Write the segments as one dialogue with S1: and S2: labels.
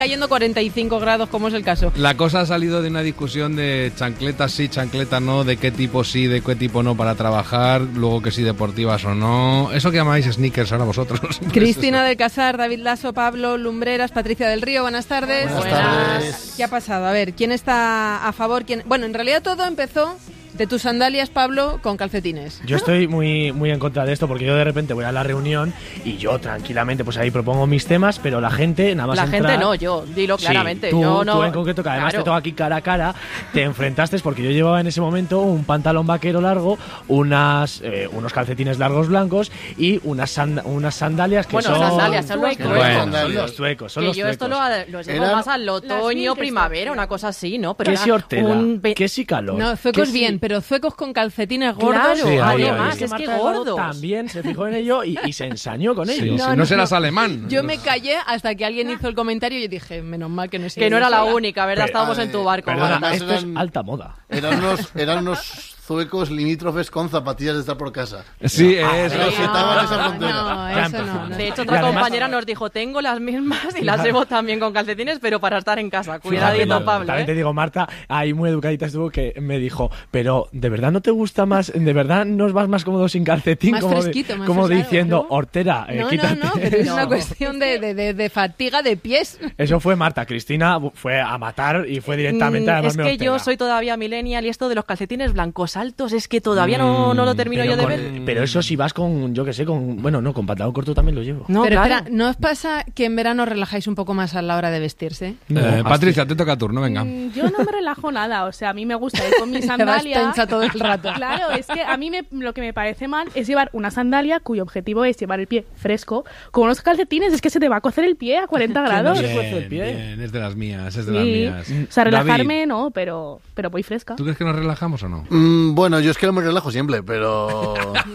S1: cayendo 45 grados, como es el caso.
S2: La cosa ha salido de una discusión de chancletas sí, chancletas no, de qué tipo sí, de qué tipo no para trabajar, luego que sí deportivas o no. Eso que llamáis sneakers ahora vosotros.
S1: Cristina del Casar, David Lasso, Pablo Lumbreras, Patricia del Río, buenas tardes.
S3: Buenas tardes.
S1: ¿Qué ha pasado? A ver, ¿quién está a favor? Bueno, en realidad todo empezó de tus sandalias, Pablo, con calcetines.
S4: Yo estoy muy en contra de esto porque yo de repente voy a la reunión y yo tranquilamente pues ahí propongo mis temas, pero la gente nada más
S5: La
S4: entrar...
S5: gente no, yo, dilo claramente.
S4: Sí, tú
S5: no,
S4: en concreto, que además
S5: claro.
S4: te toca aquí cara a cara, te enfrentaste porque yo llevaba en ese momento un pantalón vaquero largo, unos calcetines largos blancos y unas sandalias que son...
S5: sandalias, son los suecos.
S4: Bueno, son los suecos,
S5: Que yo esto lo llevo más al otoño, primavera, una cosa así, ¿no? Pero
S4: ¿Qué si hortela? ¿Qué si calor?
S1: No, zuecos
S4: ¿Qué
S1: bien,
S4: si...
S1: pero zuecos con calcetines gordos.
S5: Claro,
S4: Sí,
S5: además,
S4: es
S5: es que
S4: Marta
S5: gordos.
S4: también se fijó en ello y se ensañó con
S2: Sí,
S4: ellos.
S2: no serás alemán.
S1: Yo me callé hasta que alguien hizo el comentario y dije, menos mal que no es
S5: Que no era la
S1: sola.
S5: única, ¿verdad?
S4: Pero,
S5: Estábamos en tu barco.
S4: Perdona,
S3: Además
S4: esto es
S3: eran-
S4: alta moda.
S3: Eran unos zuecos limítrofes con zapatillas de estar por casa.
S2: Sí,
S4: Ah,
S2: eso.
S3: pero
S2: sí.
S3: si estaba esa frontera.
S1: No,
S4: Ya
S1: eso
S4: empezó.
S1: no.
S5: De hecho,
S4: Y
S5: otra
S4: además-
S5: compañera nos dijo, tengo las mismas y las llevo también con calcetines, pero para estar en casa. Cuidadito,
S4: Fíjate,
S5: Pablo.
S4: También te digo, Marta, ahí muy educadita estuvo, que me dijo, pero ¿de verdad no te gusta más? ¿De verdad nos vas más cómodo sin calcetín?
S1: Más fresquito, más
S4: como
S1: fresco,
S4: diciendo,
S1: ¿no?
S4: hortera, quítate.
S1: No, pero es
S5: No.
S1: una cuestión de fatiga de pies.
S4: Eso fue Marta. Cristina fue a matar y fue directamente a
S5: Es
S4: llamarme
S5: que yo
S4: hortera.
S5: soy todavía millennial y esto de los calcetines blancos altos es que todavía no lo termino yo de ver.
S4: Pero eso si vas con, yo que sé, bueno, no, con pantalón corto también lo llevo.
S5: No,
S1: pero
S5: claro.
S1: espera, ¿no os pasa que en verano relajáis un poco más a la hora de vestirse?
S2: Patricia, te toca turno, venga.
S6: Yo no me relajo nada, o sea, a mí me gusta ir con mi
S1: Te vas
S6: sandalia.
S1: tensa todo el rato.
S6: Claro, es que a mí lo que me parece mal es llevar una sandalia cuyo objetivo es llevar el pie fresco. Con unos calcetines es que se te va a cocer el pie a 40 grados.
S4: se cuece el pie?
S2: Bien, es de las mías, es de
S6: Sí.
S2: las mías.
S6: O sea, relajarme
S2: David,
S6: no, pero voy fresca.
S2: ¿tú crees que nos relajamos o no?
S3: Bueno, yo es que no me relajo siempre, pero...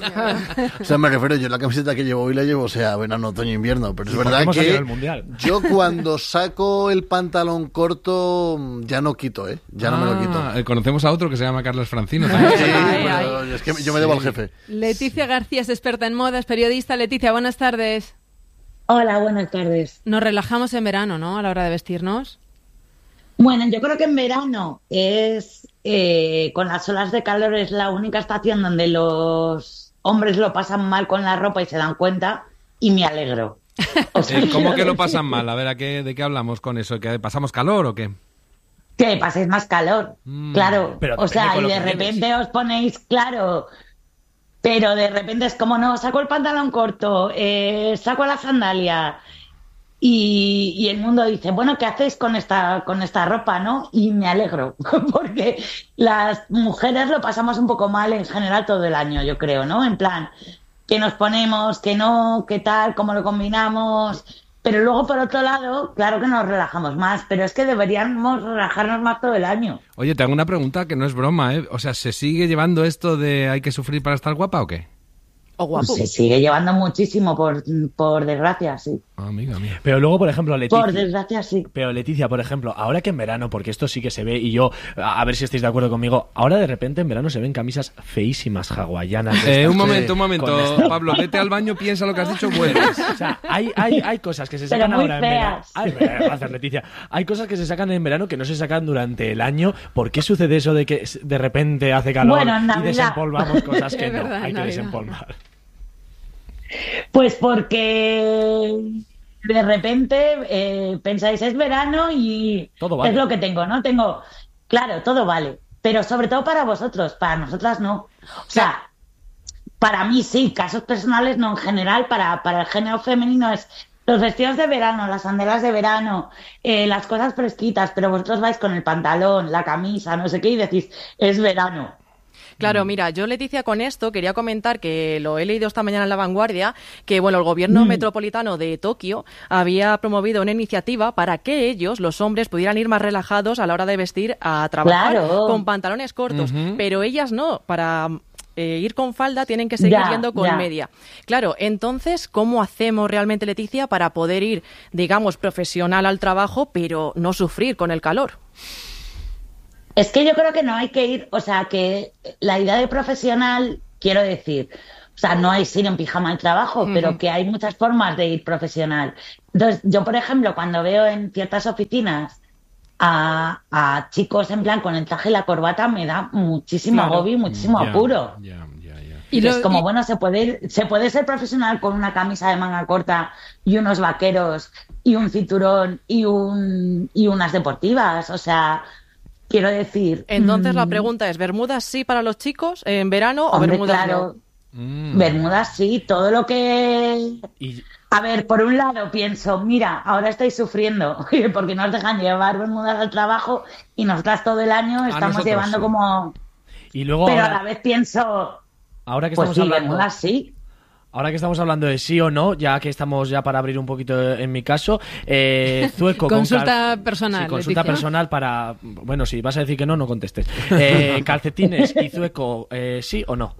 S3: O sea, me refiero, yo la camiseta que llevo hoy la llevo, o sea, verano, otoño, invierno, pero es
S4: ¿Y por qué
S3: verdad
S4: hemos salido
S3: que
S4: del Mundial?
S3: yo cuando saco el pantalón corto ya no quito, ya no me lo quito.
S2: Conocemos a otro que se llama Carlos Francino también.
S3: Sí,
S5: Ay,
S3: pero
S5: ay.
S3: es que yo me debo al jefe.
S1: Leticia García es experta en moda, es periodista. Leticia, buenas tardes.
S7: Hola, buenas tardes.
S1: Nos relajamos en verano, ¿no? A la hora de vestirnos.
S7: Bueno, yo creo que en verano es, con las olas de calor, es la única estación donde los hombres lo pasan mal con la ropa y se dan cuenta, y me alegro. O sea,
S2: ¿Cómo que
S7: quiero
S2: lo pasan
S7: decir
S2: mal? A ver, ¿de qué hablamos con eso? ¿Que pasamos calor o qué?
S7: que paséis más calor, claro.
S4: pero
S7: O sea,
S4: depende con
S7: y
S4: lo
S7: de
S4: que
S7: repente os ponéis, claro, pero de repente es como, no, saco el pantalón corto, saco la sandalia. Y el mundo dice, bueno, ¿qué hacéis con esta ropa, no? Y me alegro, porque las mujeres lo pasamos un poco mal en general todo el año, yo creo, ¿no? En plan, ¿qué nos ponemos? ¿Qué no? ¿Qué tal? ¿Cómo lo combinamos? Pero luego, por otro lado, claro que nos relajamos más, pero es que deberíamos relajarnos más todo el año.
S2: Oye, te hago una pregunta que no es broma, ¿eh? O sea, ¿se sigue llevando esto de hay que sufrir para estar guapa o qué?
S5: O guapo.
S7: Se sigue llevando muchísimo, por desgracia, sí.
S2: Amiga mía.
S4: Pero luego, por ejemplo, Leticia...
S7: Por desgracia, sí.
S4: Pero Leticia, por ejemplo, ahora que en verano, porque esto sí que se ve, y yo, a ver si estáis de acuerdo conmigo, ahora de repente en verano se ven camisas feísimas hawaianas. de estas.
S2: Un momento,
S4: Con esto.
S2: Pablo, vete al baño, piensa lo que has dicho, vuelves.
S4: O sea, hay cosas que se
S7: Pero
S4: sacan
S7: muy
S4: ahora en verano.
S7: feas.
S4: Ay, gracias, Leticia. Hay cosas que se sacan en verano que no se sacan durante el año. ¿Por qué sucede eso de que de repente hace calor
S7: Bueno, en
S4: y
S7: Navidad.
S4: desempolvamos cosas que
S1: Es
S4: no
S1: verdad,
S4: hay que
S1: Navidad.
S4: desempolvar?
S7: Pues porque de repente pensáis, es verano y
S4: Todo vale.
S7: es lo que tengo, ¿no? Claro, todo vale, pero sobre todo para vosotros, para nosotras no. O sea, para mí sí, casos personales no, en general, para el género femenino es los vestidos de verano, las sandalias de verano, las cosas fresquitas, pero vosotros vais con el pantalón, la camisa, no sé qué, y decís, es verano.
S5: Claro, mira, yo, Leticia, con esto quería comentar que lo he leído esta mañana en La Vanguardia, que bueno, el gobierno metropolitano de Tokio había promovido una iniciativa para que ellos, los hombres, pudieran ir más relajados a la hora de vestir a trabajar
S7: Claro.
S5: con pantalones cortos, pero ellas no, para ir con falda tienen que seguir
S7: Ya,
S5: yendo con
S7: ya.
S5: media. Claro, entonces, ¿cómo hacemos realmente, Leticia, para poder ir, digamos, profesional al trabajo, pero no sufrir con el calor?
S7: Es que yo creo que no hay que ir, o sea, que la idea de profesional, quiero decir, O sea, no es ir en pijama al trabajo, pero que hay muchas formas de ir profesional. Entonces, yo, por ejemplo, cuando veo en ciertas oficinas a chicos en plan con el traje y la corbata, me da muchísimo agobio y muchísimo apuro.
S1: Y
S7: Es como, bueno, se puede ser profesional con una camisa de manga corta y unos vaqueros y un cinturón y unas deportivas. O sea, quiero decir...
S5: Entonces la pregunta es, ¿bermudas sí para los chicos en verano o bermudas
S7: claro, bermudas sí, todo lo que... A ver, por un lado pienso, mira, ahora estáis sufriendo porque nos dejan llevar bermudas al trabajo y nosotras todo el año estamos llevando como...
S4: Y luego
S7: Pero
S4: ahora,
S7: a la vez pienso...
S4: ahora que
S7: Pues
S4: estamos
S7: sí,
S4: hablando...
S7: bermudas sí.
S4: Ahora que estamos hablando de sí o no, ya que estamos ya para abrir un poquito en mi caso, Zueco...
S1: Consulta personal.
S4: Sí, consulta
S1: Leticia.
S4: personal para... Bueno, si vas a decir que no, no contestes. Calcetines y Zueco, ¿sí o no?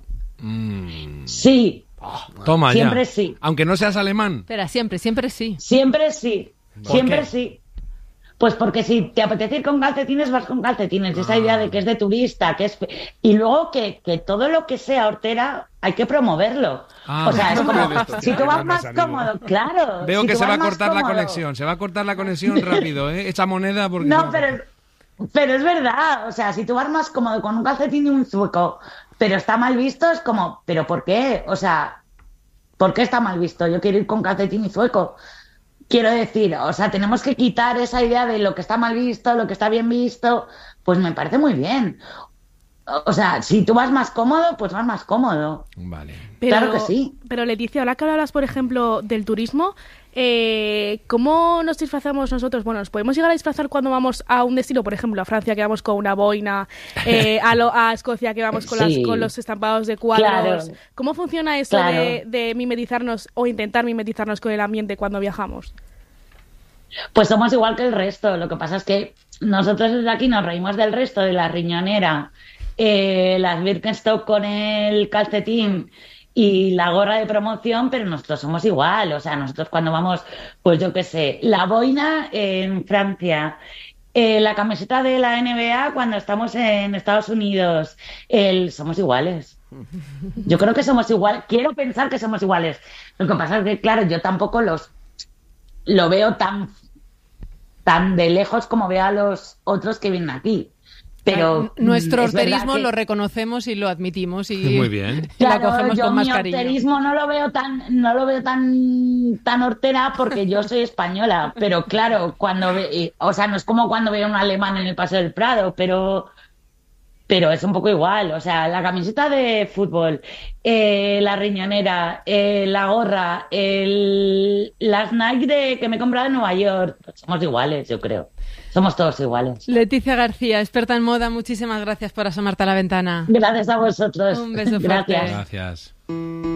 S7: Sí,
S2: Toma
S7: siempre
S2: ya.
S7: sí.
S2: Aunque no seas alemán.
S1: Espera, siempre sí.
S7: Siempre sí.
S4: ¿Por
S7: Siempre
S4: qué?
S7: sí. Pues porque si te apetece ir con calcetines, vas con calcetines. Esa idea de que es de turista, que es... Y luego que todo lo que sea hortera hay que promoverlo. O sea, es como... Si tú vas más cómodo, claro.
S2: Veo
S7: si
S2: que
S7: tú
S2: se va
S7: vas
S2: a
S7: más
S2: cortar la
S7: cómodo-
S2: conexión. Se va a cortar la conexión rápido, ¿eh? Echa moneda porque...
S7: No, pero es verdad. O sea, si tú vas más cómodo con un calcetín y un Zueco, pero está mal visto, es como... ¿Pero por qué? O sea, ¿por qué está mal visto? Yo quiero ir con calcetín y Zueco. Quiero decir, o sea, tenemos que quitar esa idea de lo que está mal visto, lo que está bien visto, pues me parece muy bien. O sea, si tú vas más cómodo, pues vas más cómodo.
S2: Vale.
S7: Claro que sí.
S6: Pero Leticia, ahora que hablas, por ejemplo, del turismo, ¿cómo nos disfrazamos nosotros? Bueno, ¿nos podemos llegar a disfrazar cuando vamos a un destino? Por ejemplo, a Francia que vamos con una boina, a Escocia que vamos con,
S7: Sí.
S6: con los estampados de cuadros.
S7: Claro.
S6: ¿Cómo funciona eso
S7: Claro.
S6: de mimetizarnos o intentar mimetizarnos con el ambiente cuando viajamos?
S7: Pues somos igual que el resto. Lo que pasa es que nosotros desde aquí nos reímos del resto, de la riñonera, las Birkenstock con el calcetín y la gorra de promoción, pero nosotros somos igual. O sea, nosotros cuando vamos, pues yo qué sé, la boina en Francia, la camiseta de la NBA cuando estamos en Estados Unidos, somos iguales. Yo creo que somos iguales. Quiero pensar que somos iguales. Lo que pasa es que, claro, yo tampoco lo veo tan de lejos como veo a los otros que vienen aquí. Pero
S1: Nuestro
S7: es verdad
S1: horterismo
S7: que-
S1: lo reconocemos y lo admitimos y,
S2: Muy bien.
S1: y lo
S7: Claro,
S1: cogemos
S7: yo
S1: con más
S7: mi
S1: cariño.
S7: horterismo no lo veo tan hortera porque yo soy española, pero claro, o sea, no es como cuando veo a un alemán en el Paseo del Prado, pero es un poco igual. O sea, la camiseta de fútbol, la riñonera, la gorra, las Nike que me he comprado en Nueva York, pues somos iguales, yo creo. Somos todos iguales.
S1: Leticia García, experta en moda, muchísimas gracias por asomarte a la ventana.
S7: Gracias a vosotros.
S1: Un beso fuerte.
S7: Gracias.
S2: Gracias.